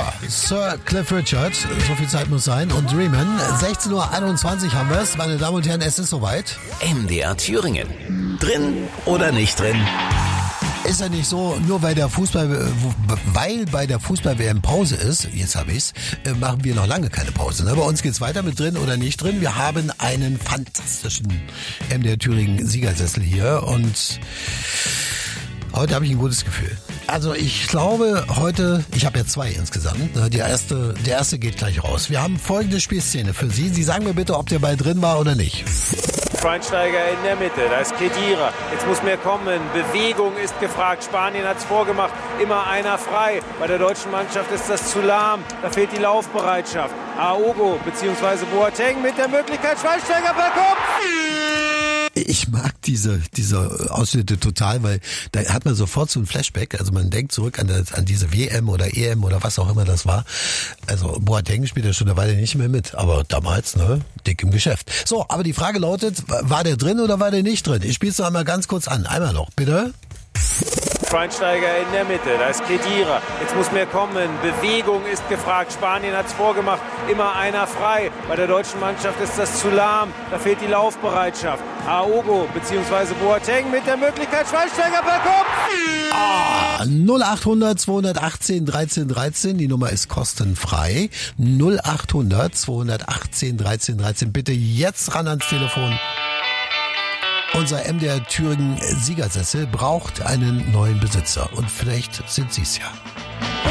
Ja, Sir Cliff Richard, so viel Zeit muss sein. Und Dreamin', 16:21 Uhr haben wir es. Meine Damen und Herren, es ist soweit. MDR Thüringen. Drin oder nicht drin? Ist ja nicht so, nur weil bei der Fußball-WM Pause ist, jetzt habe ich's, machen wir noch lange keine Pause. Ne? Bei uns geht's weiter mit drin oder nicht drin. Wir haben einen fantastischen MDR Thüringen Siegersessel hier und heute habe ich ein gutes Gefühl. Also ich glaube heute, ich habe ja 2 insgesamt. Ne? Der erste geht gleich raus. Wir haben folgende Spielszene für Sie. Sie sagen mir bitte, ob der Ball drin war oder nicht. Schweinsteiger in der Mitte, da ist Khedira. Jetzt muss mehr kommen. Bewegung ist gefragt. Spanien hat es vorgemacht. Immer einer frei. Bei der deutschen Mannschaft ist das zu lahm. Da fehlt die Laufbereitschaft. Aogo bzw. Boateng mit der Möglichkeit. Schweinsteiger per Kopf. Ich mag diese Ausschnitte total, weil da hat man sofort so ein Flashback. Also man denkt zurück an diese WM oder EM oder was auch immer das war. Also Boateng spielt ja schon eine Weile nicht mehr mit, aber damals, ne, dick im Geschäft. So, aber die Frage lautet, war der drin oder war der nicht drin? Ich spiele es noch einmal ganz kurz an. Einmal noch, bitte. Schweinsteiger in der Mitte, da ist Khedira. Jetzt muss mehr kommen. Bewegung ist gefragt. Spanien hat es vorgemacht. Immer einer frei. Bei der deutschen Mannschaft ist das zu lahm. Da fehlt die Laufbereitschaft. Aogo bzw. Boateng mit der Möglichkeit. Schweinsteiger per Kopf. 0800 218 13 13. Die Nummer ist kostenfrei. 0800 218 13 13. Bitte jetzt ran ans Telefon. Unser MDR Thüringen Siegersessel braucht einen neuen Besitzer. Und vielleicht sind Sie es ja.